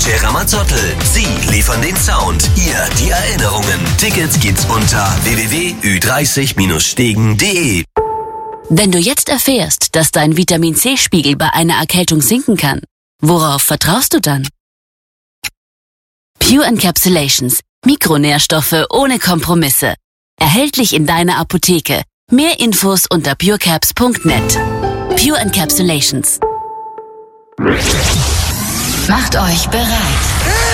Der Ramazottl. Sie liefern den Sound, ihr die Erinnerungen. Tickets gibt's unter www.ü30-stegen.de. Wenn du jetzt erfährst, dass dein Vitamin-C-Spiegel bei einer Erkältung sinken kann, worauf vertraust du dann? Pure Encapsulations. Mikronährstoffe ohne Kompromisse. Erhältlich in deiner Apotheke. Mehr Infos unter purecaps.net. Pure Encapsulations. Macht euch bereit.